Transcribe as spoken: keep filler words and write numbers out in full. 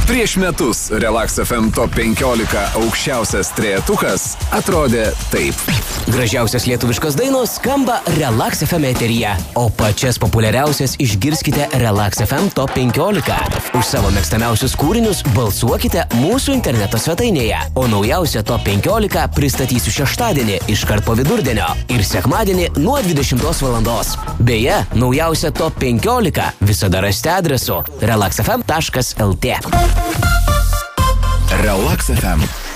Prieš metus Relax F M Top penkiolika aukščiausias trejetukas atrodė taip. Gražiausias lietuviškos dainos skamba Relax F M eteryje, o pačias populiariausias išgirskite Relax F M Top penkiolika. Už savo mėgstamiausius kūrinius balsuokite mūsų interneto svetainėje, o naujausią Top penkiolika pristatysiu šeštadienį iškart po vidurdienio ir sekmadienį nuo dvidešimtos valandos. Beje, naujausią Top penkiolika visada rasite adresu relax f m taškas l t. Relax F M.